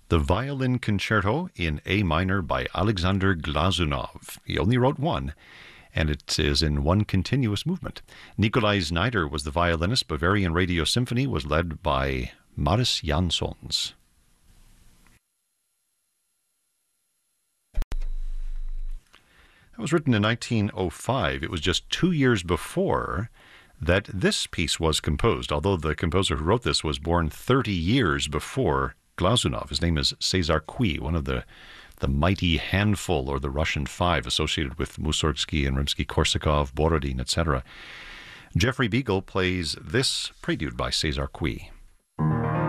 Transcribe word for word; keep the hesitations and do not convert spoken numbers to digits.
The Violin Concerto in A minor by Alexander Glazunov. He only wrote one, and it is in one continuous movement. Nikolai Znaider was the violinist. Bavarian Radio Symphony was led by Maris Jansons. That was written in nineteen oh five. It was just two years before that this piece was composed, although the composer who wrote this was born thirty years before Glazunov. His name is Cesar Cui, one of the, the mighty handful, or the Russian Five, associated with Mussorgsky and Rimsky-Korsakov, Borodin, et cetera. Jeffrey Beagle plays this prelude by Cesar Cui.